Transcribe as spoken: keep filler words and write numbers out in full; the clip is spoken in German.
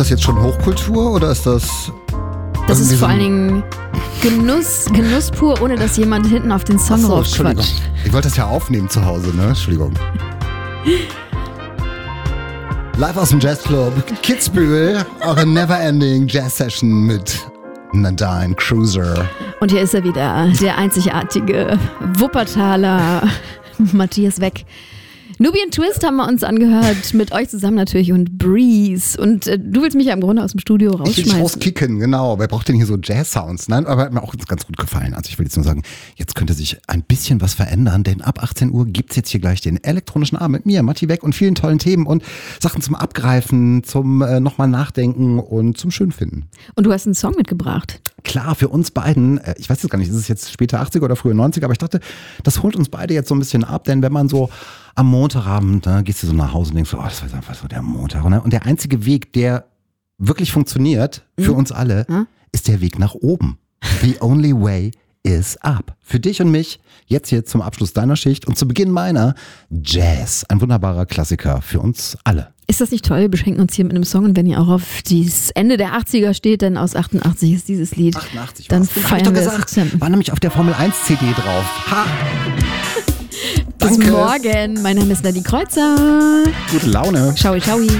das jetzt schon Hochkultur oder ist das... Das ist irgendwie vor so allen ein- Dingen Genuss, Genuss pur, ohne dass jemand hinten auf den Song Ach so, Entschuldigung. raufquatscht. Ich wollte das ja aufnehmen zu Hause, ne? Entschuldigung. Live aus dem Jazzclub Kitzbühel, eure Neverending Jazz Session mit Nadine Cruiser. Und hier ist er wieder, der einzigartige Wuppertaler Matthias Weck. Nubian Twist haben wir uns angehört, mit euch zusammen natürlich und Breeze. Und äh, du willst mich ja im Grunde aus dem Studio Ich will dich rausschmeißen. rauskicken, genau. Wer braucht denn hier so Jazz-Sounds? Nein, aber hat mir auch ganz gut gefallen. Also ich will jetzt nur sagen, jetzt könnte sich ein bisschen was verändern, denn ab achtzehn Uhr gibt's jetzt hier gleich den elektronischen Abend mit mir, Matti Weck und vielen tollen Themen und Sachen zum Abgreifen, zum äh, nochmal nachdenken und zum Schönfinden. Und du hast einen Song mitgebracht. Klar, für uns beiden, äh, ich weiß jetzt gar nicht, ist es jetzt später achtziger oder früher neunziger, aber ich dachte, das holt uns beide jetzt so ein bisschen ab, denn wenn man so am Montagabend, da gehst du so nach Hause und denkst, oh, das war einfach so der Montag. Ne? Und der einzige Weg, der wirklich funktioniert für Mhm. uns alle, Mhm. ist der Weg nach oben. The only way is up. Für dich und mich, jetzt hier zum Abschluss deiner Schicht und zu Beginn meiner, Jazz. Ein wunderbarer Klassiker für uns alle. Ist das nicht toll? Wir beschenken uns hier mit einem Song und wenn ihr auch auf das Ende der achtziger steht, denn aus achtundachtzig ist dieses Lied, achtundachtzig dann war's. Hab ich feiern doch wir es gesagt. zusammen. War nämlich auf der Formel eins C D drauf. Ha! Bis Danke. morgen. Mein Name ist Nadine Kreuzer. Gute Laune. Ciao, ciao.